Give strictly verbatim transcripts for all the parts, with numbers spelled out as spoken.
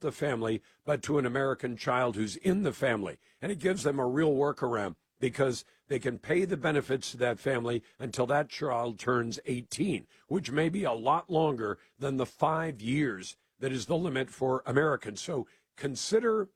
the family, but to an American child who's in the family. And it gives them a real workaround because they can pay the benefits to that family until that child turns eighteen, which may be a lot longer than the five years that is the limit for Americans. So consider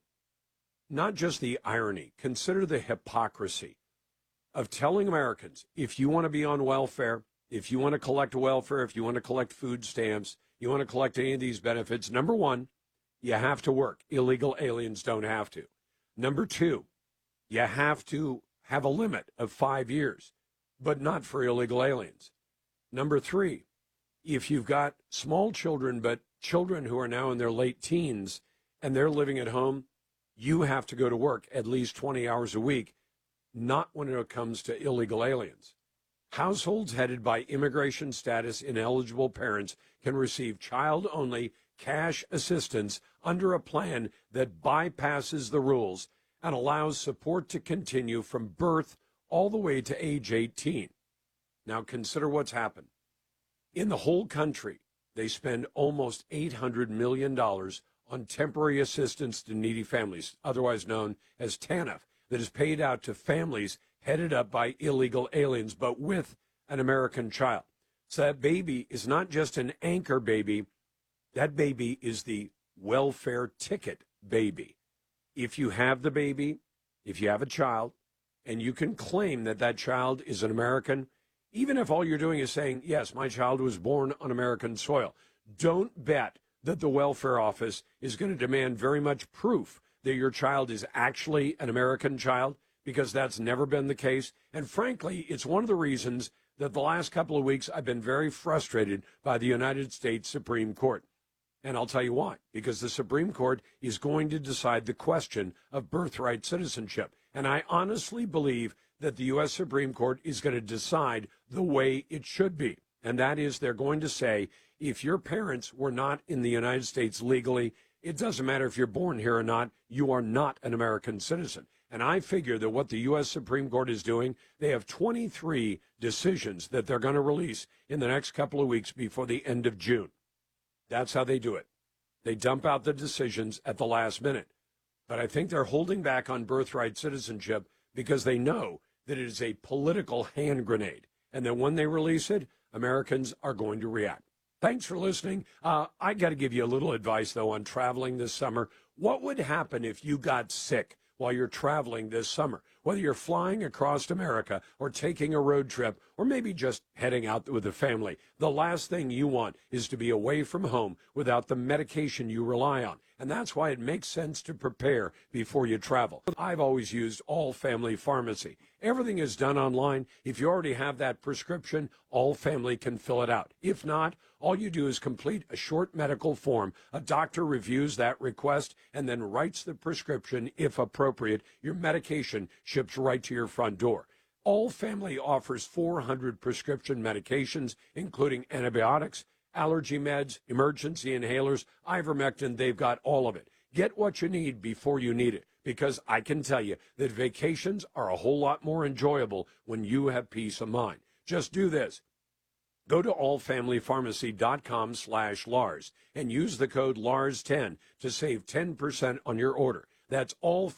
not just the irony, consider the hypocrisy of telling Americans, if you want to be on welfare, if you want to collect welfare, if you want to collect food stamps, you want to collect any of these benefits, number one, you have to work. Illegal aliens don't have to. Number two, you have to have a limit of five years, but not for illegal aliens. Number three, if you've got small children, but children who are now in their late teens and they're living at home, you have to go to work at least twenty hours a week, not when it comes to illegal aliens. Households headed by immigration status ineligible parents can receive child-only cash assistance under a plan that bypasses the rules and allows support to continue from birth all the way to age eighteen. Now consider what's happened. In the whole country, they spend almost eight hundred million dollars on temporary assistance to needy families, otherwise known as TANF, that is paid out to families headed up by illegal aliens, but with an American child. So that baby is not just an anchor baby. That baby is the welfare ticket baby. If you have the baby, if you have a child, and you can claim that that child is an American, even if all you're doing is saying, yes, my child was born on American soil, don't bet that the welfare office is going to demand very much proof that your child is actually an American child, because that's never been the case. And frankly, it's one of the reasons that the last couple of weeks I've been very frustrated by the United States Supreme Court. And I'll tell you why. Because the Supreme Court is going to decide the question of birthright citizenship. And I honestly believe that the U S Supreme Court is going to decide the way it should be. And that is, they're going to say, if your parents were not in the United States legally, it doesn't matter if you're born here or not, you are not an American citizen. And I figure that what the U S Supreme Court is doing, they have twenty-three decisions that they're going to release in the next couple of weeks before the end of June. That's how they do it. They dump out the decisions at the last minute. But I think they're holding back on birthright citizenship because they know that it is a political hand grenade, and that when they release it, Americans are going to react. Thanks for listening. Uh, I got to give you a little advice, though, on traveling this summer. What would happen if you got sick while you're traveling this summer? Whether you're flying across America or taking a road trip or maybe just heading out with the family, the last thing you want is to be away from home without the medication you rely on. And that's why it makes sense to prepare before you travel. I've always used All Family Pharmacy. Everything is done online. If you already have that prescription, All Family can fill it out. If not, all you do is complete a short medical form. A doctor reviews that request and then writes the prescription if appropriate. Your medication ships right to your front door. All Family offers four hundred prescription medications, including antibiotics, allergy meds, emergency inhalers, ivermectin. They've got all of it. Get what you need before you need it, because I can tell you that vacations are a whole lot more enjoyable when you have peace of mind. Just do this. Go to allfamilypharmacy.com slash Lars and use the code Lars ten to save ten percent on your order. That's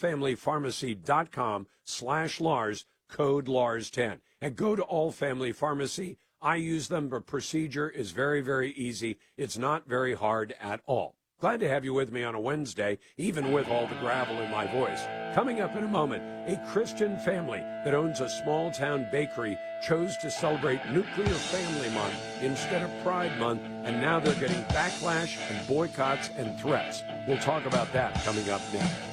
allfamilypharmacy.com slash Lars, code Lars ten. And go to All Family Pharmacy. I use them. The procedure is very, very easy. It's not very hard at all. Glad to have you with me on a Wednesday, even with all the gravel in my voice. Coming up in a moment, a Christian family that owns a small-town bakery chose to celebrate Nuclear Family Month instead of Pride Month, and now they're getting backlash and boycotts and threats. We'll talk about that coming up next.